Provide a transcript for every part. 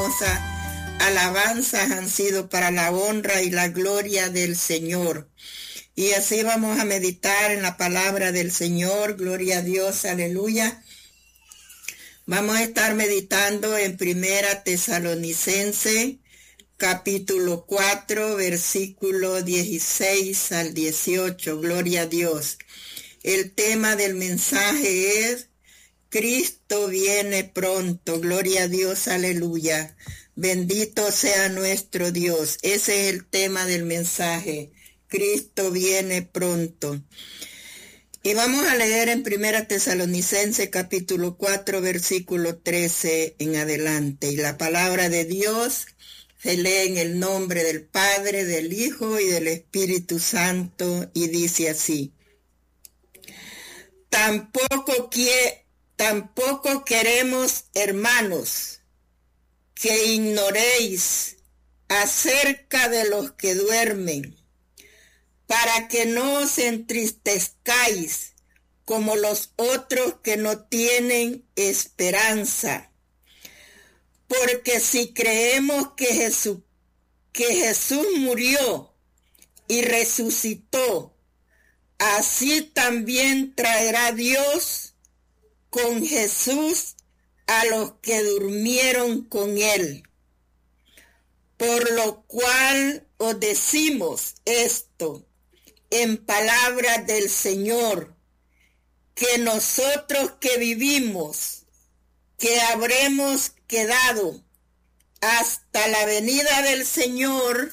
hermosas alabanzas han sido para la honra y la gloria del Señor. Y así vamos a meditar en la palabra del Señor. Gloria a Dios, aleluya. Vamos a estar meditando en Primera Tesalonicense, capítulo 4, versículo 16 al 18. Gloria a Dios. El tema del mensaje es Cristo viene pronto. Gloria a Dios, aleluya. Bendito sea nuestro Dios. Ese es el tema del mensaje. Cristo viene pronto. Y vamos a leer en Primera Tesalonicense capítulo 4 versículo 13 en adelante. Y la palabra de Dios se lee en el nombre del Padre, del Hijo y del Espíritu Santo, y dice así: Tampoco queremos, hermanos, que ignoréis acerca de los que duermen, para que no os entristezcáis como los otros que no tienen esperanza. Porque si creemos que Jesús murió y resucitó, así también traerá Dios con Jesús a los que durmieron con él. Por lo cual os decimos esto en palabras del Señor, que nosotros que vivimos, que habremos quedado hasta la venida del Señor,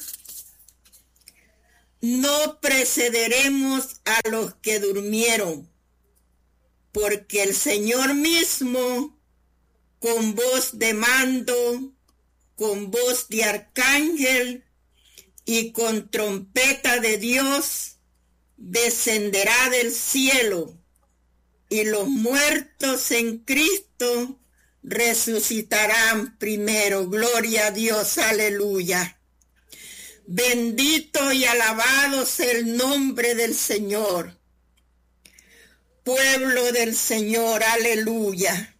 no precederemos a los que durmieron, porque el Señor mismo, con voz de mando, con voz de arcángel y con trompeta de Dios, descenderá del cielo, y los muertos en Cristo resucitarán primero. Gloria a Dios, aleluya. Bendito y alabado sea el nombre del Señor. Pueblo del Señor, aleluya.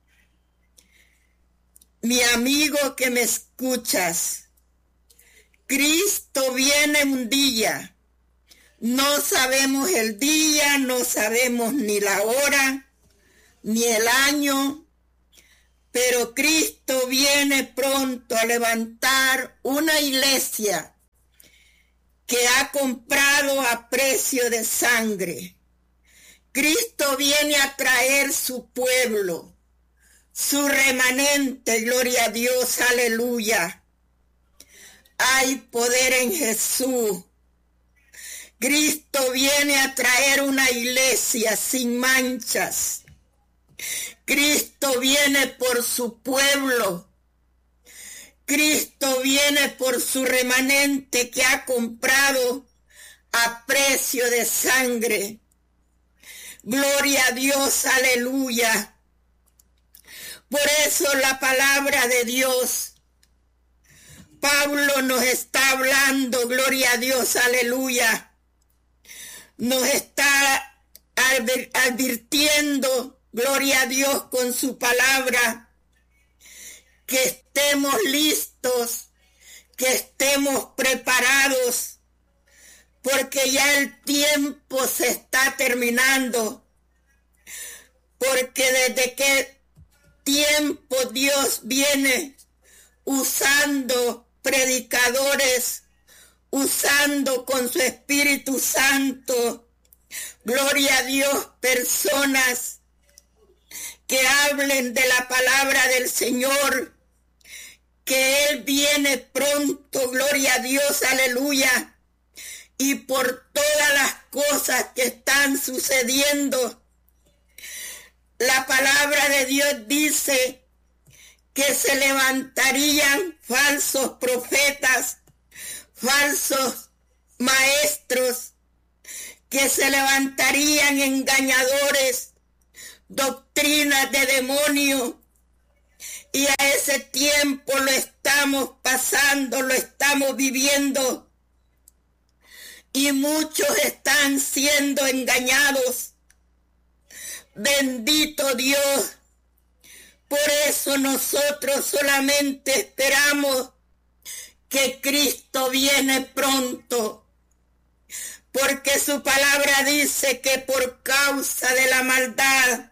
Mi amigo que me escuchas, Cristo viene un día. No sabemos el día, no sabemos ni la hora, ni el año, pero Cristo viene pronto a levantar una iglesia que ha comprado a precio de sangre. Cristo viene a traer su pueblo, su remanente. Gloria a Dios, aleluya. Hay poder en Jesús. Cristo viene a traer una iglesia sin manchas. Cristo viene por su pueblo. Cristo viene por su remanente que ha comprado a precio de sangre. Gloria a Dios, aleluya. Por eso la palabra de Dios, Pablo nos está hablando, gloria a Dios, aleluya. Nos está advirtiendo, gloria a Dios, con su palabra, que estemos listos, que estemos preparados, porque ya el tiempo se está terminando, porque desde qué tiempo Dios viene usando predicadores, usando con su Espíritu Santo, gloria a Dios, personas que hablen de la palabra del Señor, que Él viene pronto, gloria a Dios, aleluya, y por todas las cosas que están sucediendo, la palabra de Dios dice que se levantarían falsos profetas, falsos maestros, que se levantarían engañadores, doctrinas de demonio, y a ese tiempo lo estamos pasando, lo estamos viviendo, y muchos están siendo engañados. Bendito Dios, Por eso nosotros solamente esperamos que Cristo viene pronto, porque su palabra dice que por causa de la maldad,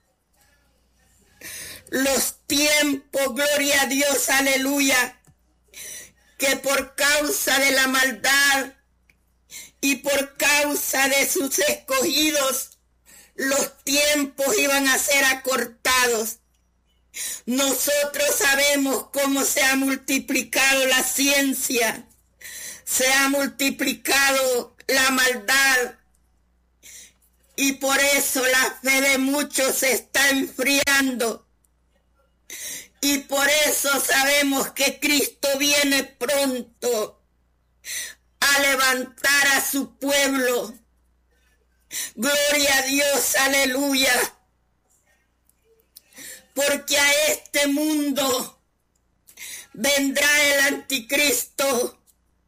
los tiempos, gloria a Dios, aleluya, que por causa de la maldad y por causa de sus escogidos, los tiempos iban a ser acortados. Nosotros sabemos cómo se ha multiplicado la ciencia, se ha multiplicado la maldad, y por eso la fe de muchos se está enfriando. Y por eso sabemos que Cristo viene pronto a levantar a su pueblo. Gloria a Dios, aleluya. Porque a este mundo vendrá el anticristo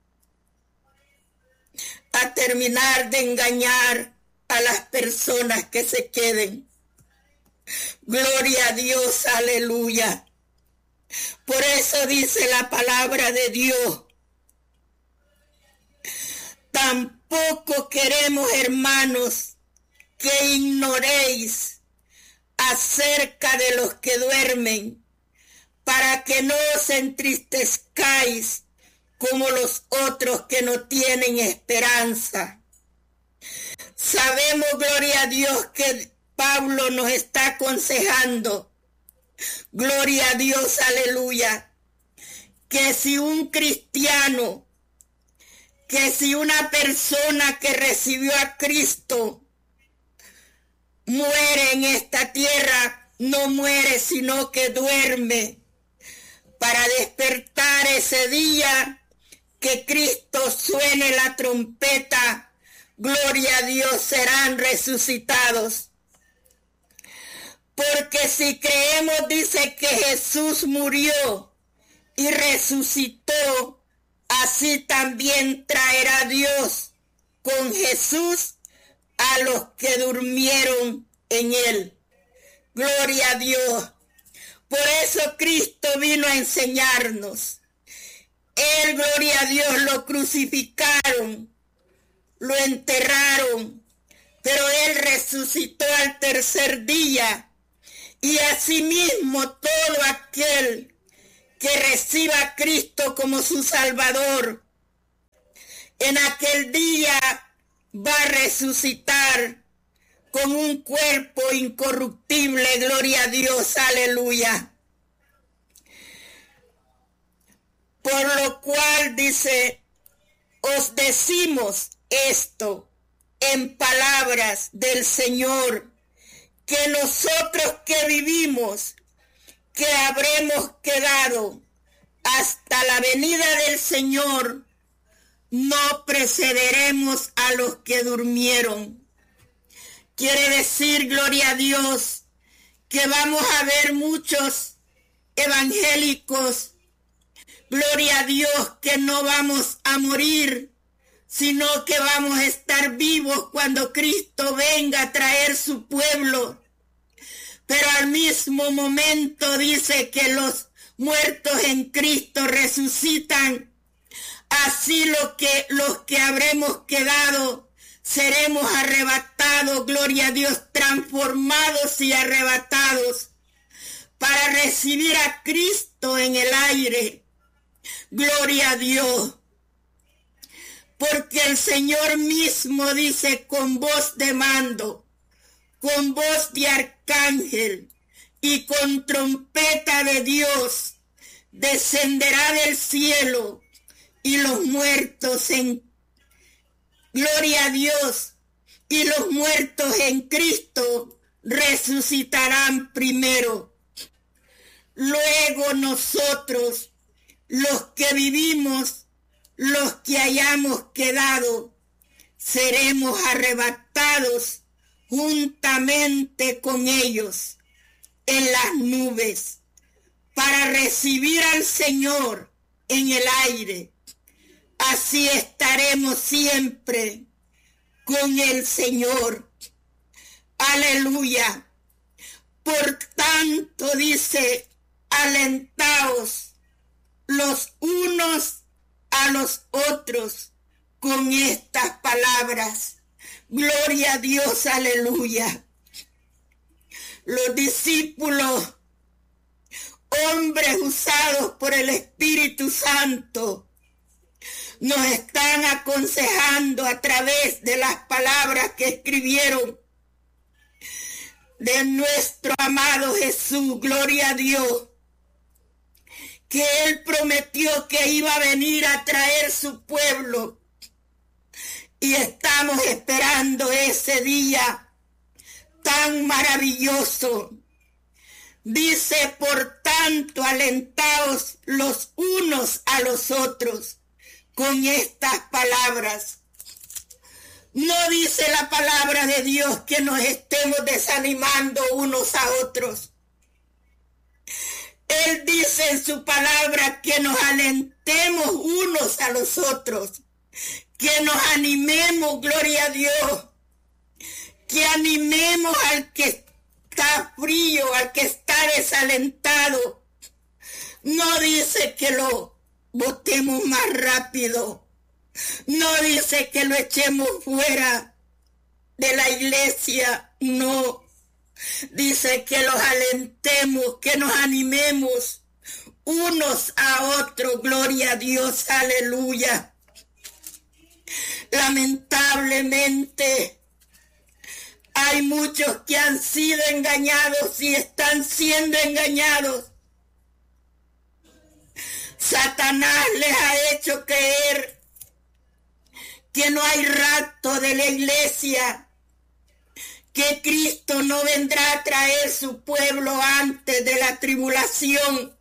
a terminar de engañar a las personas que se queden. Gloria a Dios, aleluya. Por eso dice la palabra de Dios: tampoco queremos, hermanos, que ignoréis acerca de los que duermen, para que no os entristezcáis como los otros que no tienen esperanza. Sabemos, gloria a Dios, que Pablo nos está aconsejando, gloria a Dios, aleluya, que si un cristiano, que si una persona que recibió a Cristo muere en esta tierra, no muere, sino que duerme para despertar ese día que Cristo suene la trompeta. Gloria a Dios, serán resucitados. Porque si creemos, dice, que Jesús murió y resucitó, así también traerá Dios con Jesús a los que durmieron en él. Gloria a Dios. Por eso Cristo vino a enseñarnos. Él, gloria a Dios, lo crucificaron, lo enterraron, pero él resucitó al tercer día. Y asimismo todo aquel que reciba a Cristo como su Salvador, en aquel día va a resucitar con un cuerpo incorruptible, gloria a Dios, aleluya. Por lo cual dice, os decimos esto en palabras del Señor, que nosotros que vivimos, que habremos quedado hasta la venida del Señor, no precederemos a los que durmieron. Quiere decir, gloria a Dios, que vamos a ver muchos evangélicos, gloria a Dios, que no vamos a morir, sino que vamos a estar vivos cuando Cristo venga a traer su pueblo. Pero al mismo momento dice que los muertos en Cristo resucitan. Así los que habremos quedado seremos arrebatados, gloria a Dios, transformados y arrebatados para recibir a Cristo en el aire. Gloria a Dios. Porque el Señor mismo dice, con voz de mando, con voz de arcángel y con trompeta de Dios, descenderá del cielo, y los muertos en gloria a Dios, y los muertos en Cristo resucitarán primero. Luego nosotros, los que vivimos, los que hayamos quedado, seremos arrebatados juntamente con ellos en las nubes para recibir al Señor en el aire. Así estaremos siempre con el Señor. Aleluya. Por tanto, dice, alentaos los unos a los otros con estas palabras. Gloria a Dios, aleluya. Los discípulos, hombres usados por el Espíritu Santo, nos están aconsejando a través de las palabras que escribieron de nuestro amado Jesús, gloria a Dios, que Él prometió que iba a venir a traer su pueblo, y estamos esperando ese día tan maravilloso. Dice, por tanto, alentaos los unos a los otros con estas palabras. No dice la palabra de Dios que nos estemos desanimando unos a otros. Él dice en su palabra que nos alentemos unos a los otros, que nos animemos, gloria a Dios, que animemos al que está frío, al que está desalentado. No dice que lo botemos más rápido, no dice que lo echemos fuera de la iglesia, no. Dice que los alentemos, que nos animemos unos a otros, gloria a Dios, aleluya. Lamentablemente, hay muchos que han sido engañados y están siendo engañados. Satanás les ha hecho creer que no hay rapto de la iglesia, que Cristo no vendrá a traer su pueblo antes de la tribulación.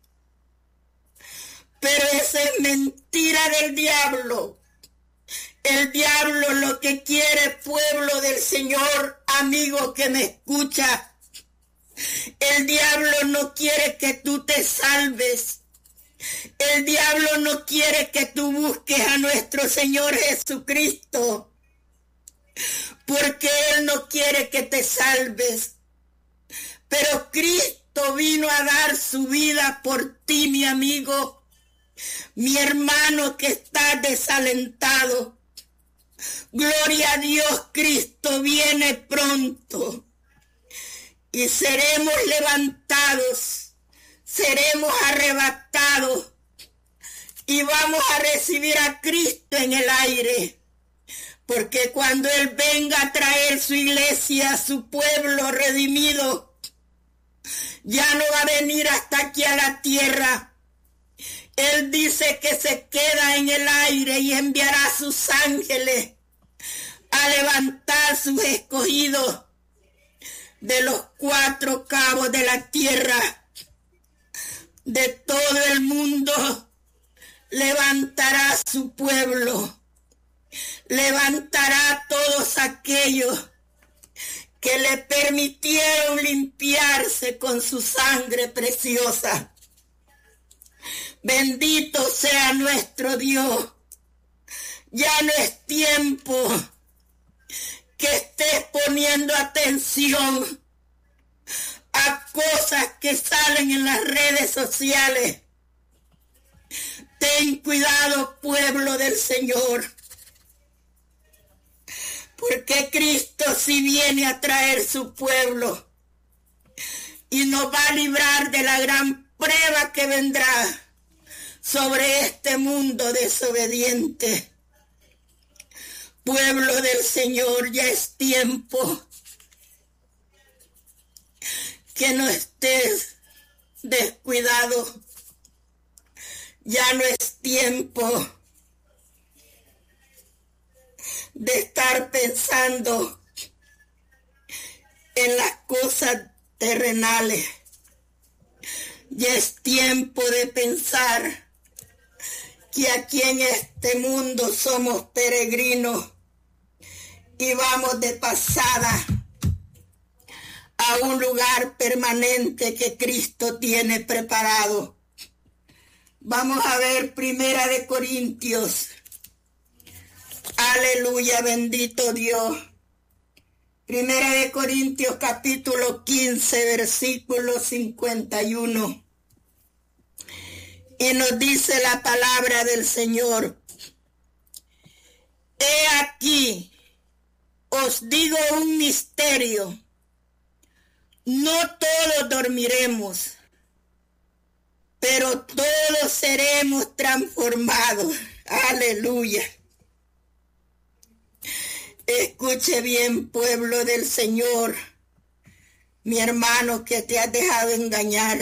Pero esa es mentira del diablo. El diablo lo que quiere, pueblo del Señor, amigo que me escucha, el diablo no quiere que tú te salves. El diablo no quiere que tú busques a nuestro Señor Jesucristo, porque Él no quiere que te salves. Pero Cristo vino a dar su vida por ti, mi amigo, mi hermano que está desalentado. Gloria a Dios, Cristo viene pronto y seremos levantados, seremos arrebatados y vamos a recibir a Cristo en el aire. Porque cuando Él venga a traer su iglesia, a su pueblo redimido, ya no va a venir hasta aquí a la tierra. Él dice que se queda en el aire y enviará a sus ángeles a levantar sus escogidos de los cuatro cabos de la tierra. De todo el mundo levantará su pueblo. Levantará a todos aquellos que le permitieron limpiarse con su sangre preciosa. Bendito sea nuestro Dios. Ya no es tiempo que estés poniendo atención a cosas que salen en las redes sociales. Ten cuidado, pueblo del Señor, porque Cristo sí viene a traer su pueblo y nos va a librar de la gran prueba que vendrá sobre este mundo desobediente. Pueblo del Señor, ya es tiempo que no estés descuidado. Ya no es tiempo de estar pensando en las cosas terrenales. Ya es tiempo de pensar que aquí en este mundo somos peregrinos y vamos de pasada a un lugar permanente que Cristo tiene preparado. Vamos a ver 1 Corintios. Aleluya, bendito Dios. Primera de Corintios capítulo 15, versículo 51. Y nos dice la palabra del Señor: He aquí, os digo un misterio, no todos dormiremos, pero todos seremos transformados. Aleluya. Escuche bien, pueblo del Señor, mi hermano que te has dejado engañar,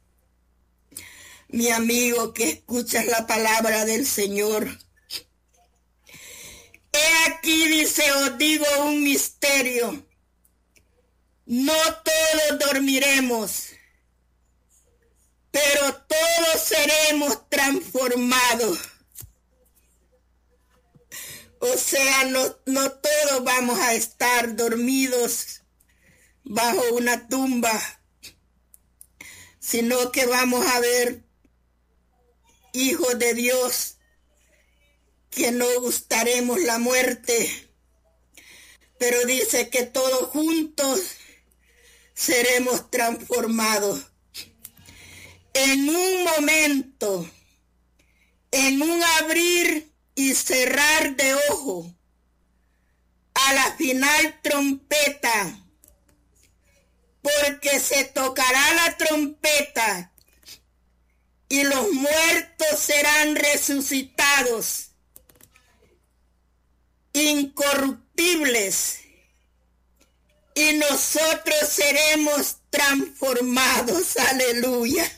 mi amigo que escuchas la palabra del Señor. He aquí, dice, os digo un misterio, no todos dormiremos, pero todos seremos transformados. O sea, no todos vamos a estar dormidos bajo una tumba, sino que vamos a ver hijos de Dios que no gustaremos la muerte, pero dice que todos juntos seremos transformados. En un momento, en un abrir y cerrar de ojo, a la final trompeta, porque se tocará la trompeta y los muertos serán resucitados, incorruptibles, y nosotros seremos transformados. Aleluya.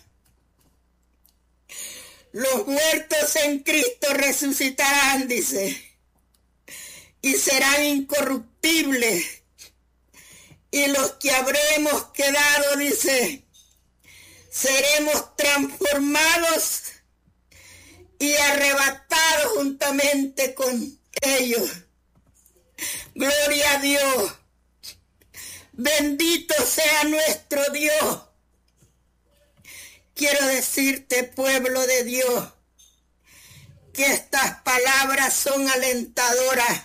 Los muertos en Cristo resucitarán, dice, y serán incorruptibles. Y los que habremos quedado, dice, seremos transformados y arrebatados juntamente con ellos. Gloria a Dios. Bendito sea nuestro Dios. Quiero decirte, pueblo de Dios, que estas palabras son alentadoras.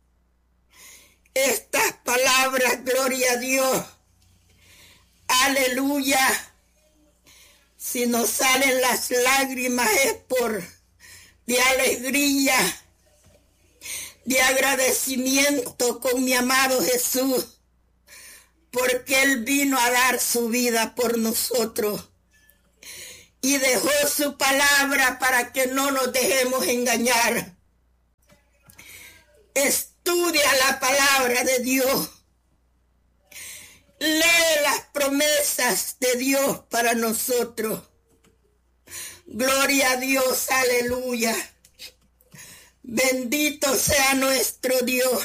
Estas palabras, gloria a Dios, aleluya. Si nos salen las lágrimas es por de alegría, de agradecimiento con mi amado Jesús, porque Él vino a dar su vida por nosotros. Y dejó su palabra para que no nos dejemos engañar. Estudia la palabra de Dios. Lee las promesas de Dios para nosotros. Gloria a Dios, aleluya. Bendito sea nuestro Dios.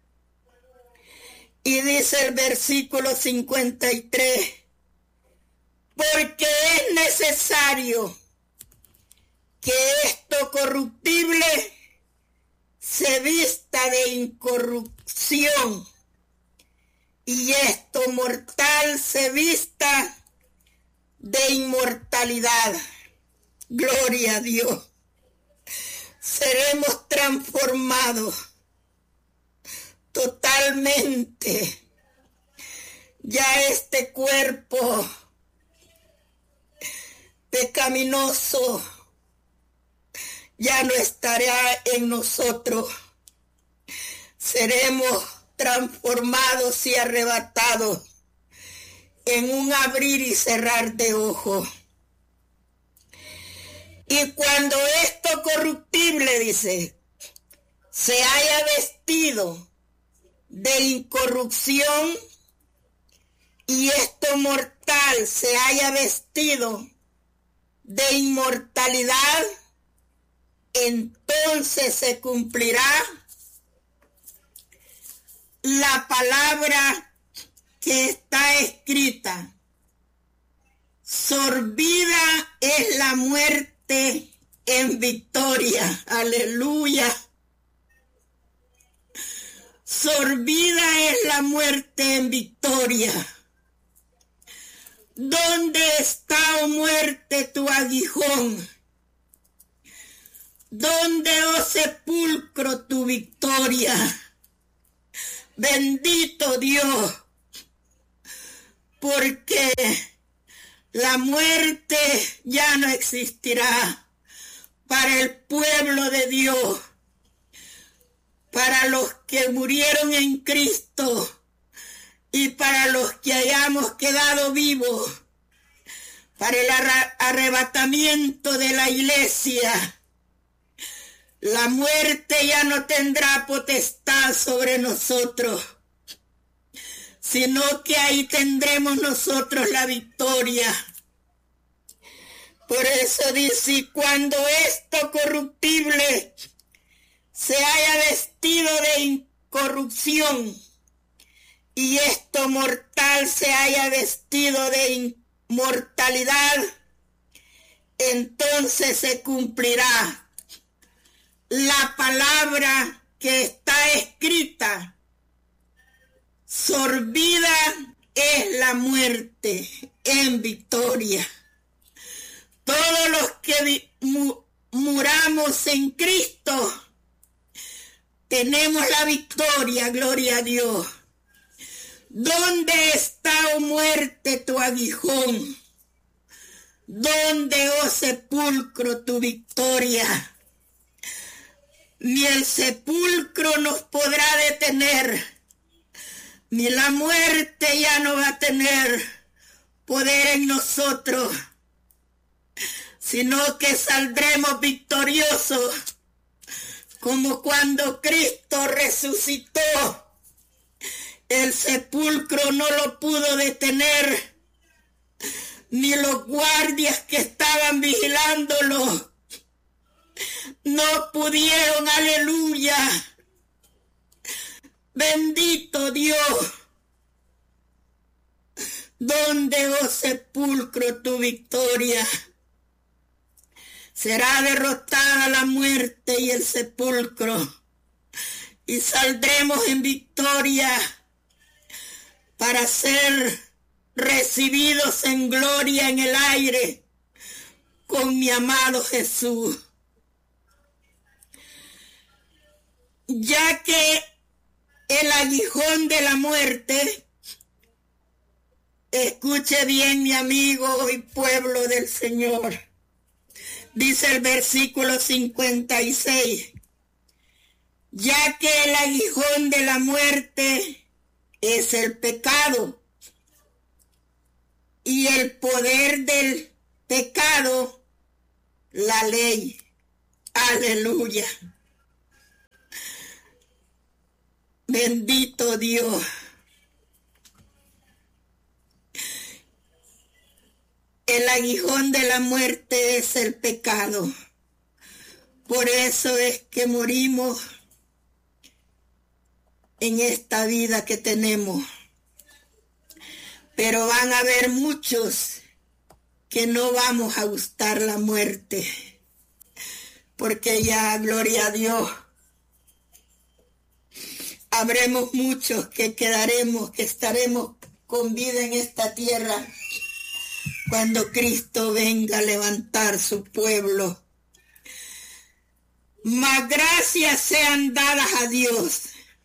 Y dice el versículo 53. Porque es necesario que esto corruptible se vista de incorrupción y esto mortal se vista de inmortalidad. Gloria a Dios. Seremos transformados totalmente. Ya este cuerpo pecaminoso ya no estará en nosotros. Seremos transformados y arrebatados en un abrir y cerrar de ojos. Y cuando esto corruptible, dice, se haya vestido de incorrupción y esto mortal se haya vestido de inmortalidad, entonces se cumplirá la palabra que está escrita: sorbida es la muerte en victoria. Aleluya. Sorbida es la muerte en victoria. ¿Dónde está, oh muerte, tu aguijón? ¿Dónde, oh sepulcro, tu victoria? Bendito Dios, porque la muerte ya no existirá para el pueblo de Dios, para los que murieron en Cristo y para los que hayamos quedado vivos, para el arrebatamiento de la iglesia. La muerte ya no tendrá potestad sobre nosotros, sino que ahí tendremos nosotros la victoria. Por eso dice, cuando esto corruptible se haya vestido de incorrupción y esto mortal se haya vestido de inmortalidad, entonces se cumplirá la palabra que está escrita: sorbida es la muerte en victoria. Todos los que muramos en Cristo tenemos la victoria, gloria a Dios. ¿Dónde está, oh muerte, tu aguijón? ¿Dónde, oh sepulcro, tu victoria? Ni el sepulcro nos podrá detener, ni la muerte ya no va a tener poder en nosotros, sino que saldremos victoriosos, como cuando Cristo resucitó. El sepulcro no lo pudo detener, ni los guardias que estaban vigilándolo no pudieron. Aleluya. Bendito Dios. ¿Dónde, oh sepulcro, tu victoria? Será derrotada la muerte y el sepulcro, y saldremos en victoria para ser recibidos en gloria en el aire con mi amado Jesús. Ya que el aguijón de la muerte, escuche bien, mi amigo y pueblo del Señor, dice el versículo 56, ya que el aguijón de la muerte es el pecado, y el poder del pecado, la ley. Aleluya. Bendito Dios. El aguijón de la muerte es el pecado. Por eso es que morimos en esta vida que tenemos. Pero van a haber muchos que no vamos a gustar la muerte, porque ya, gloria a Dios, habremos muchos que quedaremos, que estaremos con vida en esta tierra cuando Cristo venga a levantar su pueblo. Mas gracias sean dadas a Dios,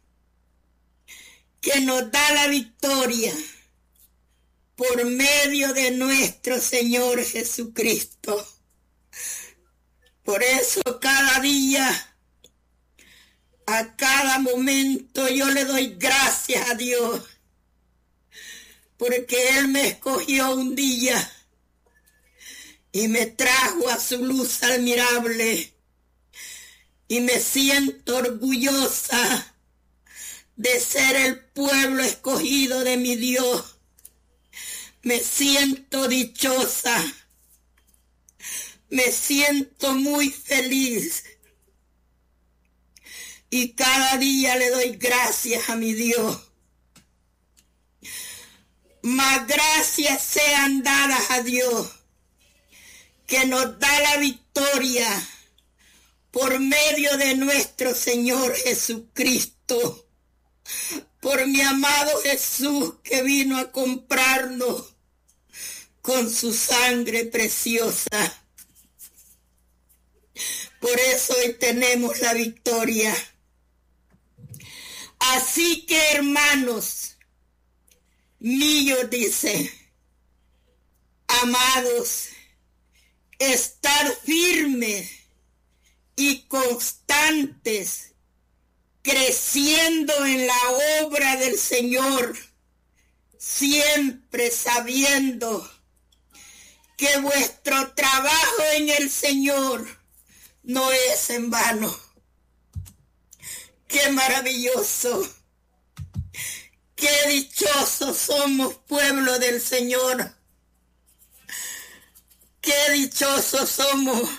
que nos da la victoria por medio de nuestro Señor Jesucristo. Por eso cada día, a cada momento, yo le doy gracias a Dios, porque Él me escogió un día y me trajo a su luz admirable, y me siento orgullosa de ser el pueblo escogido de mi Dios. Me siento dichosa, me siento muy feliz, y cada día le doy gracias a mi Dios. Mas gracias sean dadas a Dios, que nos da la victoria por medio de nuestro Señor Jesucristo, por mi amado Jesús, que vino a comprarnos con su sangre preciosa. Por eso hoy tenemos la victoria. Así que, hermanos míos, dice, amados, estar firmes y constantes, creciendo en la obra del Señor, siempre sabiendo que vuestro trabajo en el Señor no es en vano. ¡Qué maravilloso! ¡Qué dichosos somos, pueblo del Señor! ¡Qué dichosos somos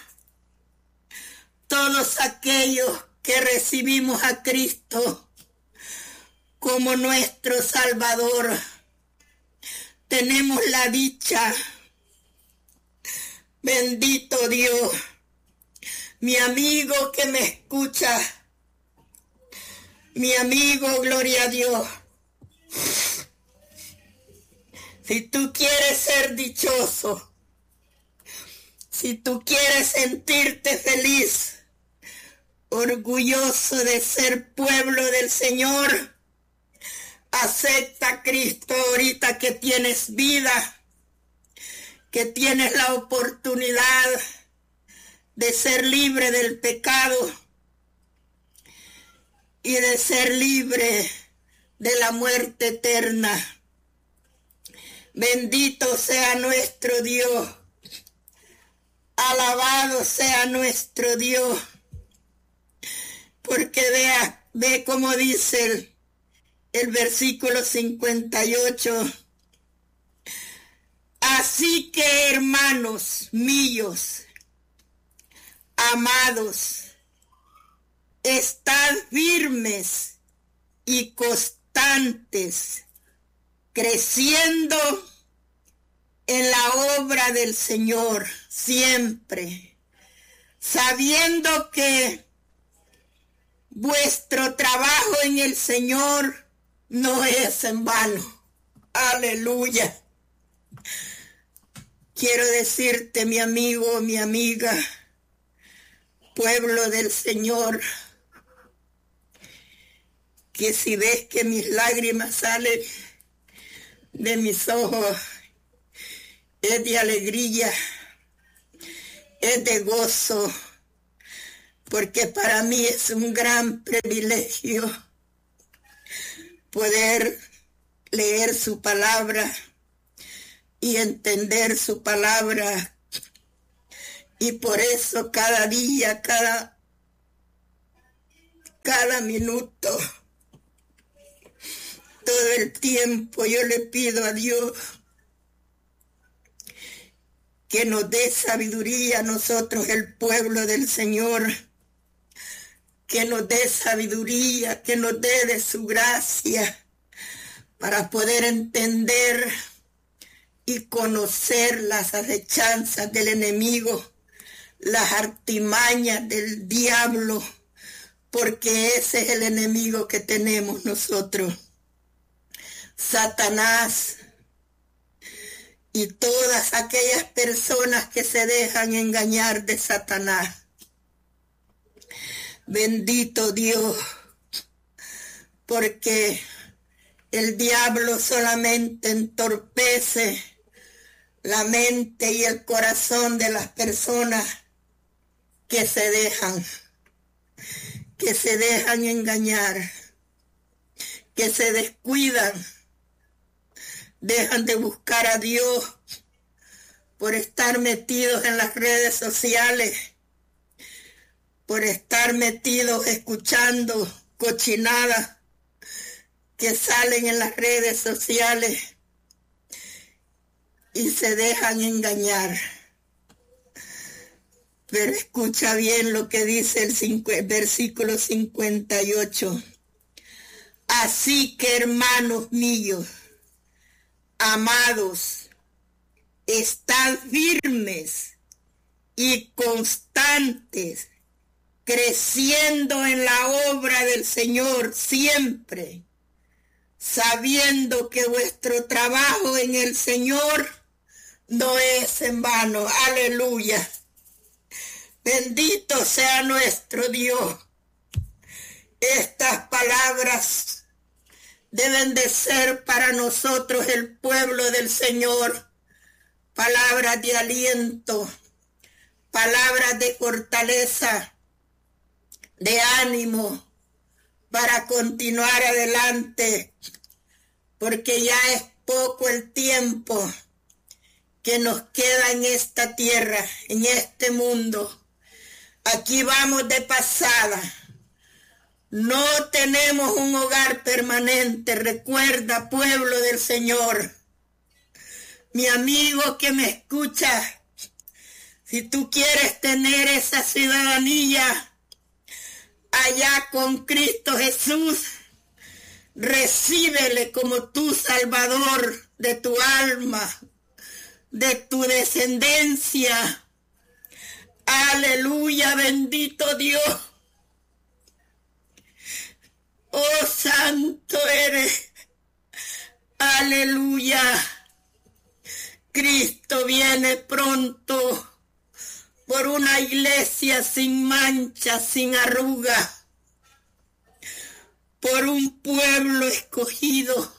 todos aquellos que recibimos a Cristo como nuestro Salvador! Tenemos la dicha. Bendito Dios. Mi amigo que me escucha, mi amigo, gloria a Dios. Si tú quieres ser dichoso, si tú quieres sentirte feliz, orgulloso de ser pueblo del Señor, acepta a Cristo ahorita que tienes vida, que tienes la oportunidad de ser libre del pecado y de ser libre de la muerte eterna. Bendito sea nuestro Dios. Alabado sea nuestro Dios. Porque ve como dice el versículo 58. Así que, hermanos míos, amados, estad firmes y constantes, creciendo en la obra del Señor siempre, sabiendo que vuestro trabajo en el Señor no es en vano. Aleluya. Quiero decirte, mi amigo, mi amiga, pueblo del Señor, que si ves que mis lágrimas salen de mis ojos, es de alegría, es de gozo, porque para mí es un gran privilegio poder leer su palabra y entender su palabra. Y por eso cada día, cada minuto, todo el tiempo yo le pido a Dios que nos dé sabiduría a nosotros, el pueblo del Señor, que nos dé sabiduría, que nos dé de su gracia para poder entender y conocer las acechanzas del enemigo, las artimañas del diablo, porque ese es el enemigo que tenemos nosotros. Satanás y todas aquellas personas que se dejan engañar de Satanás. Bendito Dios, porque el diablo solamente entorpece la mente y el corazón de las personas que se dejan engañar, que se descuidan, dejan de buscar a Dios por estar metidos en las redes sociales, por estar metidos escuchando cochinadas que salen en las redes sociales y se dejan engañar. Pero escucha bien lo que dice el versículo 58. Así que, hermanos míos, amados, estad firmes y constantes, creciendo en la obra del Señor siempre, sabiendo que vuestro trabajo en el Señor no es en vano. Aleluya. Bendito sea nuestro Dios. Estas palabras deben de ser para nosotros el pueblo del Señor palabras de aliento, palabras de fortaleza, de ánimo para continuar adelante, porque ya es poco el tiempo que nos queda en esta tierra, en este mundo. Aquí vamos de pasada. No tenemos un hogar permanente. Recuerda, pueblo del Señor, mi amigo que me escucha, si tú quieres tener esa ciudadanía allá con Cristo Jesús, recíbele como tu Salvador de tu alma, de tu descendencia. Aleluya, bendito Dios. Oh, santo eres. Aleluya. Cristo viene pronto por una iglesia sin mancha, sin arruga, por un pueblo escogido.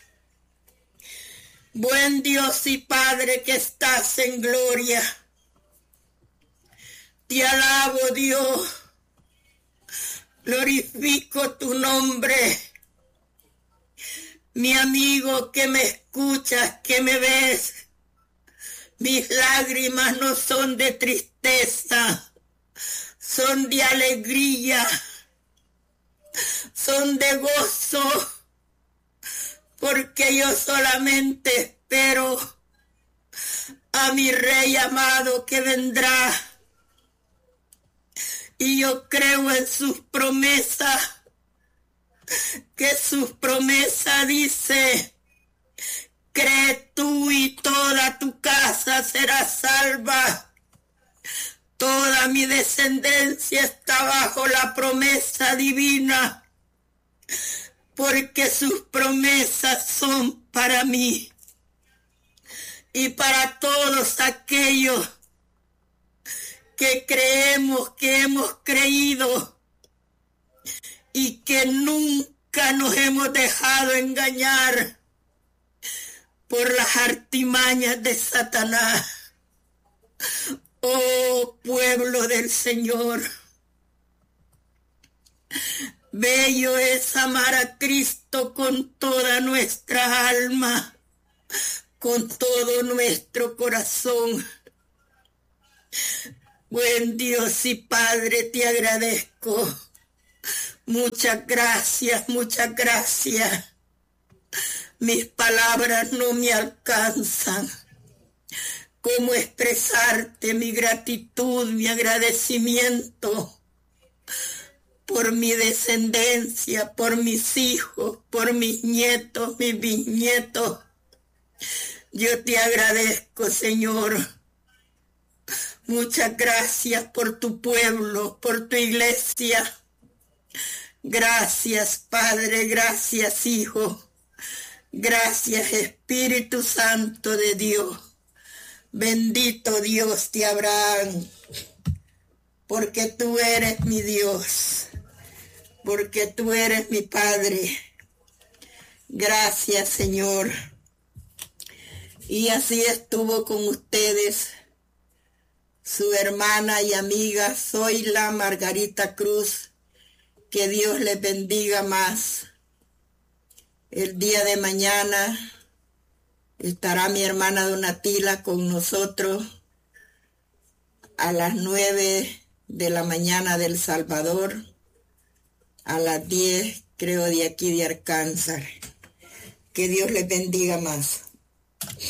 Buen Dios y Padre que estás en gloria, te alabo, Dios, glorifico tu nombre. Mi amigo que me escuchas, que me ves, mis lágrimas no son de tristeza, son de alegría, son de gozo, porque yo solamente espero a mi Rey amado que vendrá. Y yo creo en sus promesas, que sus promesas dice: cree tú y toda tu casa será salva. Toda mi descendencia está bajo la promesa divina, porque sus promesas son para mí y para todos aquellos que creemos, que hemos creído y que nunca nos hemos dejado engañar por las artimañas de Satanás. Oh, pueblo del Señor, bello es amar a Cristo con toda nuestra alma, con todo nuestro corazón. Buen Dios y Padre, te agradezco. Muchas gracias, muchas gracias. Mis palabras no me alcanzan. ¿Cómo expresarte mi gratitud, mi agradecimiento por mi descendencia, por mis hijos, por mis nietos, mis bisnietos? Yo te agradezco, Señor. Muchas gracias por tu pueblo, por tu iglesia. Gracias, Padre, gracias, Hijo. Gracias, Espíritu Santo de Dios. Bendito Dios de Abraham, porque tú eres mi Dios, porque tú eres mi Padre. Gracias, Señor. Y así estuvo con ustedes su hermana y amiga Zoila Margarita Cruz. Que Dios les bendiga más. El día de mañana estará mi hermana Donatila con nosotros a las 9 de la mañana del Salvador, a las 10 creo de aquí de Arkansas. Que Dios les bendiga más.